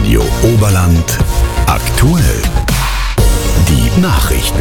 Radio Oberland aktuell. Die Nachrichten.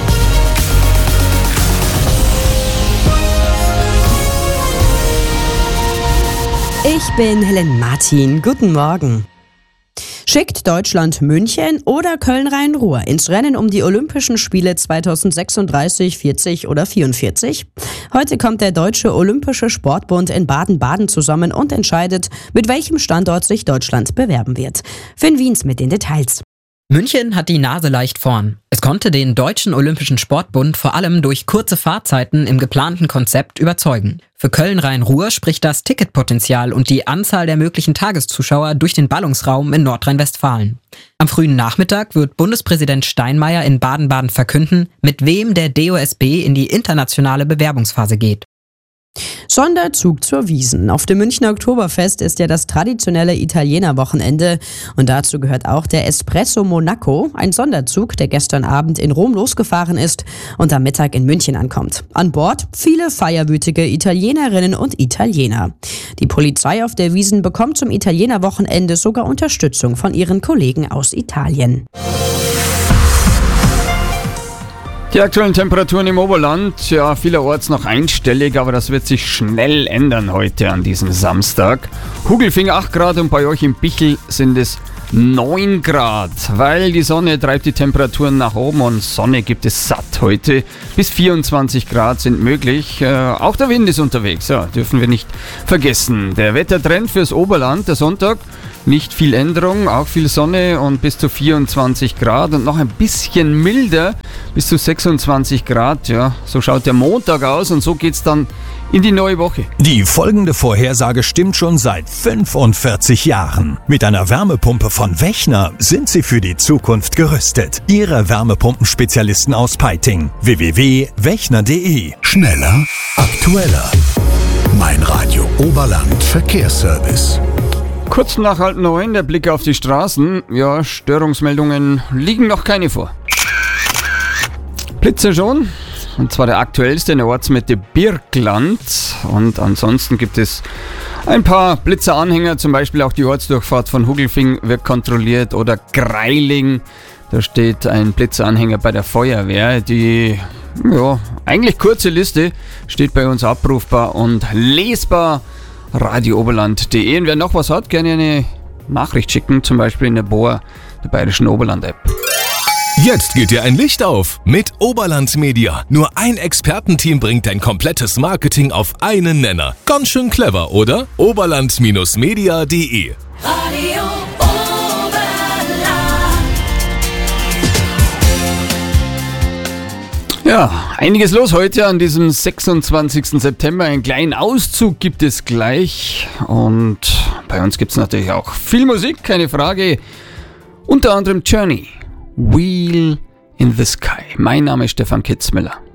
Ich bin Helen Martin. Guten Morgen. Schickt Deutschland München oder Köln-Rhein-Ruhr ins Rennen um die Olympischen Spiele 2036, 40 oder 44? Heute kommt der Deutsche Olympische Sportbund in Baden-Baden zusammen und entscheidet, mit welchem Standort sich Deutschland bewerben wird. Finn Wiens mit den Details. München hat die Nase leicht vorn. Es konnte den Deutschen Olympischen Sportbund vor allem durch kurze Fahrzeiten im geplanten Konzept überzeugen. Für Köln-Rhein-Ruhr spricht das Ticketpotenzial und die Anzahl der möglichen Tageszuschauer durch den Ballungsraum in Nordrhein-Westfalen. Am frühen Nachmittag wird Bundespräsident Steinmeier in Baden-Baden verkünden, mit wem der DOSB in die internationale Bewerbungsphase geht. Sonderzug zur Wiesn. Auf dem Münchner Oktoberfest ist ja das traditionelle Italiener-Wochenende und dazu gehört auch der Espresso Monaco, ein Sonderzug, der gestern Abend in Rom losgefahren ist und am Mittag in München ankommt. An Bord viele feierwütige Italienerinnen und Italiener. Die Polizei auf der Wiesn bekommt zum Italiener-Wochenende sogar Unterstützung von ihren Kollegen aus Italien. Die aktuellen Temperaturen im Oberland, ja, vielerorts noch einstellig, aber das wird sich schnell ändern heute an diesem Samstag. Hugelfing 8 Grad und bei euch im Bichel sind es 9 Grad, weil die Sonne treibt die Temperaturen nach oben und Sonne gibt es satt heute. Bis 24 Grad sind möglich. Auch der Wind ist unterwegs, ja, dürfen wir nicht vergessen. Der Wettertrend fürs Oberland, der Sonntag, nicht viel Änderung, auch viel Sonne und bis zu 24 Grad und noch ein bisschen milder, bis zu 26 Grad. Ja, so schaut der Montag aus und so geht's dann in die neue Woche. Die folgende Vorhersage stimmt schon seit 45 Jahren. Mit einer Wärmepumpe von Wechner sind Sie für die Zukunft gerüstet. Ihre Wärmepumpenspezialisten aus Peiting. www.wechner.de. Schneller, aktueller. Mein Radio Oberland Verkehrsservice. Kurz nach 8:30 der Blick auf die Straßen. Ja, Störungsmeldungen liegen noch keine vor. Blitze schon. Und zwar der aktuellste in der Ortsmitte Birkland. Und ansonsten gibt es ein paar Blitzeranhänger, zum Beispiel auch die Ortsdurchfahrt von Hugelfing wird kontrolliert oder Greiling. Da steht ein Blitzeranhänger bei der Feuerwehr. Die eigentlich kurze Liste steht bei uns abrufbar und lesbar. radiooberland.de. Und wer noch was hat, gerne eine Nachricht schicken, zum Beispiel in der BOA, der Bayerischen Oberland-App. Jetzt geht dir ein Licht auf mit Oberland Media. Nur ein Expertenteam bringt dein komplettes Marketing auf einen Nenner. Ganz schön clever, oder? Oberland-media.de. Radio Oberland. Ja, einiges los heute an diesem 26. September. Einen kleinen Auszug gibt es gleich. Und bei uns gibt es natürlich auch viel Musik, keine Frage. Unter anderem Journey, Wheel in the Sky. Mein Name ist Stefan Kitzmüller.